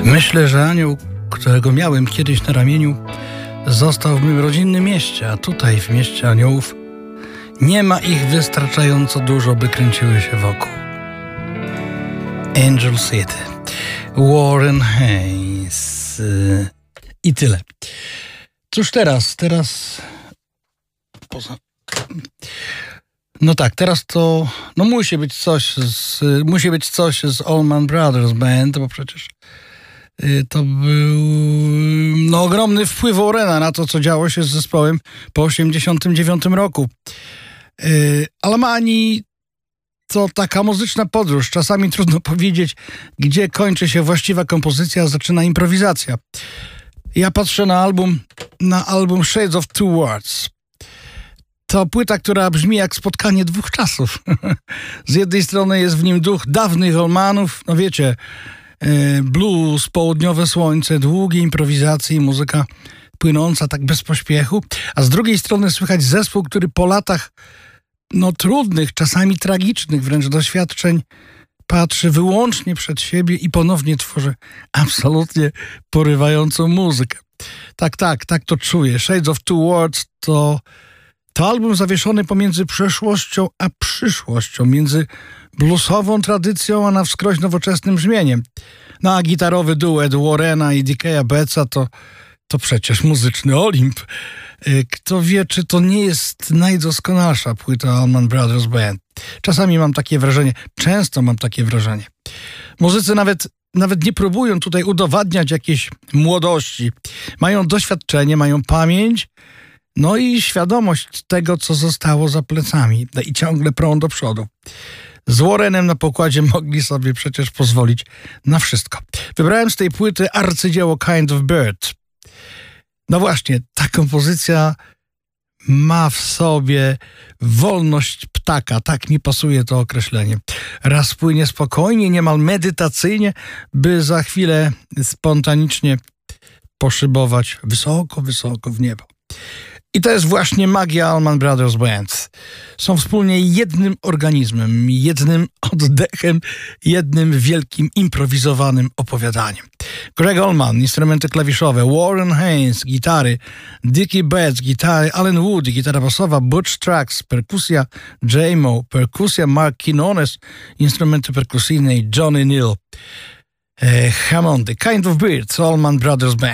Myślę, że anioł, którego miałem kiedyś na ramieniu, został w mym rodzinnym mieście, a tutaj w mieście aniołów nie ma ich wystarczająco dużo, by kręciły się wokół. Angel City, Warren Haynes i tyle. Cóż teraz poza... No tak, teraz to musi być coś z Allman Brothers Band, bo przecież to był ogromny wpływ Warrena na to, co działo się z zespołem po 1989 roku. Alemanii to taka muzyczna podróż. Czasami trudno powiedzieć, gdzie kończy się właściwa kompozycja, a zaczyna improwizacja. Ja patrzę na album Shades of Two Worlds. To płyta, która brzmi jak spotkanie dwóch czasów. Z jednej strony jest w nim duch dawnych Allmanów, no wiecie, blues, południowe słońce, długie improwizacje i muzyka płynąca tak bez pośpiechu, a z drugiej strony słychać zespół, który po latach trudnych, czasami tragicznych wręcz doświadczeń patrzy wyłącznie przed siebie i ponownie tworzy absolutnie porywającą muzykę. Tak to czuję. Shades of Two Worlds to album zawieszony pomiędzy przeszłością a przyszłością, między bluesową tradycją a na wskroś nowoczesnym brzmieniem. A gitarowy duet Warrena i Dickeya Betza to przecież muzyczny Olimp. Kto wie, czy to nie jest najdoskonalsza płyta Allman Brothers Band. Czasami mam takie wrażenie, często mam takie wrażenie. Muzycy nawet nie próbują tutaj udowadniać jakiejś młodości. Mają doświadczenie, mają pamięć, i świadomość tego, co zostało za plecami. I ciągle prą do przodu. Z Warrenem na pokładzie mogli sobie przecież pozwolić na wszystko. Wybrałem z tej płyty arcydzieło Kind of Bird. No właśnie, ta kompozycja ma w sobie wolność ptaka. Tak mi pasuje to określenie. Raz płynie spokojnie, niemal medytacyjnie, by za chwilę spontanicznie poszybować wysoko, wysoko w niebo. I to jest właśnie magia Allman Brothers Band. Są wspólnie jednym organizmem, jednym oddechem, jednym wielkim improwizowanym opowiadaniem. Greg Allman, instrumenty klawiszowe, Warren Haynes, gitary, Dickie Betts, gitary, Alan Wood, gitara basowa, Butch Stracks, perkusja J-Mo, perkusja Mark Quinones, instrumenty perkusyjne Johnny Neal. Hammond, Kind of Bird, Allman Brothers Band.